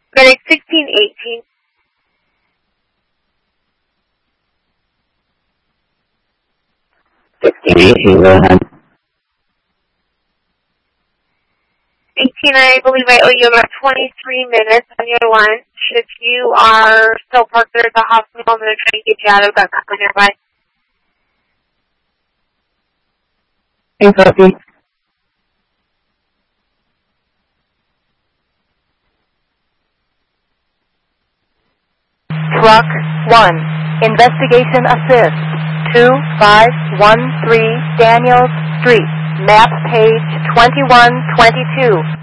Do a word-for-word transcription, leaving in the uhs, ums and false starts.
Medic sixteen eighteen. sixteen eighteen, go ahead. eighteen, I believe I owe you about twenty-three minutes on your lunch. If you are still parked there at the hospital, I'm going to try to get you out of that car nearby. Hey, copy. Truck one, investigation assist, two five one three Daniels Street, map page twenty-one twenty-two.